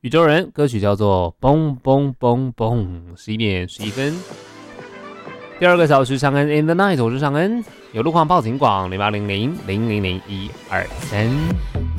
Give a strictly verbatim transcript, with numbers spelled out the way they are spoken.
宇宙人，歌曲叫做《嘣嘣嘣嘣》，十一点十一分。第二个小时，长安 in the night， 我是长安，有路况报警广零八零零零零零一二三。